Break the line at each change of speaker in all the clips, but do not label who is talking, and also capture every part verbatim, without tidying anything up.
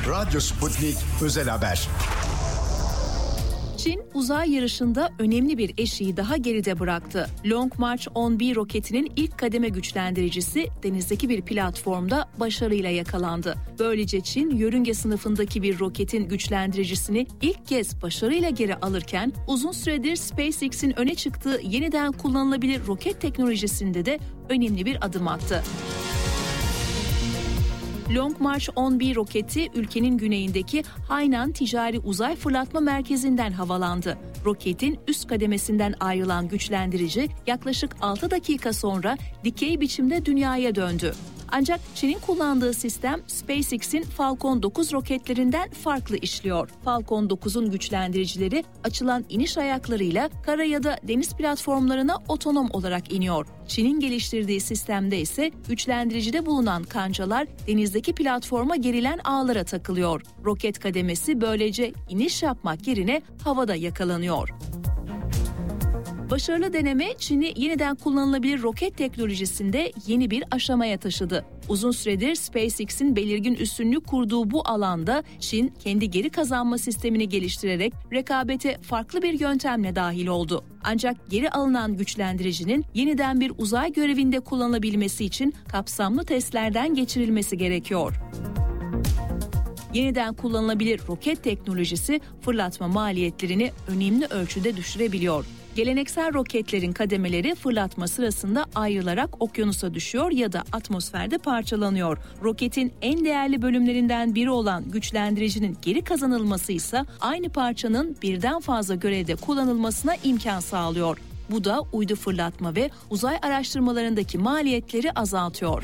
Radyo Sputnik Özel Haber.
Çin uzay yarışında önemli bir eşiği daha geride bıraktı. Long March on bir roketinin ilk kademe güçlendiricisi denizdeki bir platformda başarıyla yakalandı. Böylece Çin yörünge sınıfındaki bir roketin güçlendiricisini ilk kez başarıyla geri alırken uzun süredir SpaceX'in öne çıktığı yeniden kullanılabilir roket teknolojisinde de önemli bir adım attı. Long March on bir roketi ülkenin güneyindeki Hainan Ticari Uzay Fırlatma Merkezi'nden havalandı. Roketin üst kademesinden ayrılan güçlendirici yaklaşık altı dakika sonra dikey biçimde dünyaya döndü. Ancak Çin'in kullandığı sistem SpaceX'in Falcon dokuz roketlerinden farklı işliyor. Falcon dokuzun güçlendiricileri açılan iniş ayaklarıyla kara ya da deniz platformlarına otonom olarak iniyor. Çin'in geliştirdiği sistemde ise güçlendiricide bulunan kancalar denizdeki platforma gerilen ağlara takılıyor. Roket kademesi böylece iniş yapmak yerine havada yakalanıyor. Başarılı deneme Çin'i yeniden kullanılabilir roket teknolojisinde yeni bir aşamaya taşıdı. Uzun süredir SpaceX'in belirgin üstünlük kurduğu bu alanda Çin kendi geri kazanma sistemini geliştirerek rekabete farklı bir yöntemle dahil oldu. Ancak geri alınan güçlendiricinin yeniden bir uzay görevinde kullanılabilmesi için kapsamlı testlerden geçirilmesi gerekiyor. Yeniden kullanılabilir roket teknolojisi fırlatma maliyetlerini önemli ölçüde düşürebiliyor. Geleneksel roketlerin kademeleri fırlatma sırasında ayrılarak okyanusa düşüyor ya da atmosferde parçalanıyor. Roketin en değerli bölümlerinden biri olan güçlendiricinin geri kazanılması ise aynı parçanın birden fazla görevde kullanılmasına imkan sağlıyor. Bu da uydu fırlatma ve uzay araştırmalarındaki maliyetleri azaltıyor.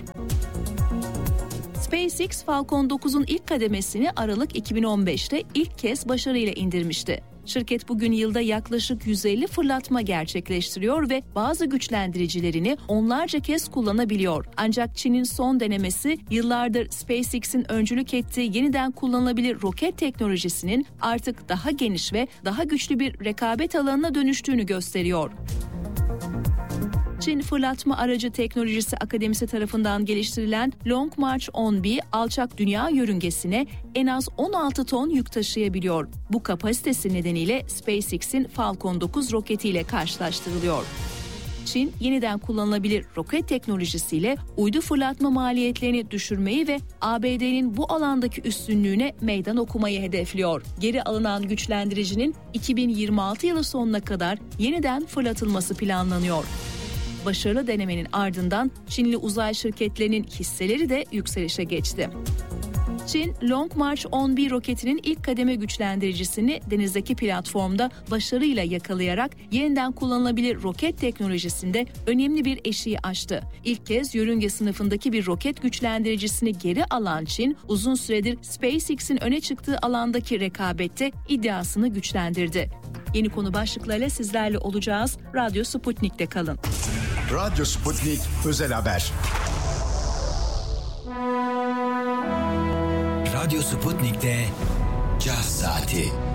SpaceX Falcon dokuzun ilk kademesini Aralık iki bin on beşte ilk kez başarıyla indirmişti. Şirket bugün yılda yaklaşık yüz elli fırlatma gerçekleştiriyor ve bazı güçlendiricilerini onlarca kez kullanabiliyor. Ancak Çin'in son denemesi yıllardır SpaceX'in öncülük ettiği yeniden kullanılabilir roket teknolojisinin artık daha geniş ve daha güçlü bir rekabet alanına dönüştüğünü gösteriyor. Çin Fırlatma Aracı Teknolojisi Akademisi tarafından geliştirilen Long March on bir alçak dünya yörüngesine en az on altı ton yük taşıyabiliyor. Bu kapasitesi nedeniyle SpaceX'in Falcon dokuz roketiyle karşılaştırılıyor. Çin yeniden kullanılabilir roket teknolojisiyle uydu fırlatma maliyetlerini düşürmeyi ve A B D'nin bu alandaki üstünlüğüne meydan okumayı hedefliyor. Geri alınan güçlendiricinin iki bin yirmi altı yılı sonuna kadar yeniden fırlatılması planlanıyor. Başarılı denemenin ardından Çinli uzay şirketlerinin hisseleri de yükselişe geçti. Çin, Long March on bir roketinin ilk kademe güçlendiricisini denizdeki platformda başarıyla yakalayarak yeniden kullanılabilir roket teknolojisinde önemli bir eşiği aştı. İlk kez yörünge sınıfındaki bir roket güçlendiricisini geri alan Çin, uzun süredir SpaceX'in öne çıktığı alandaki rekabette iddiasını güçlendirdi. Yeni konu başlıklarıyla sizlerle olacağız. Radyo Sputnik'te kalın.
Radyo Sputnik Özel Haber.
Radyo Sputnik'te Caz Saati.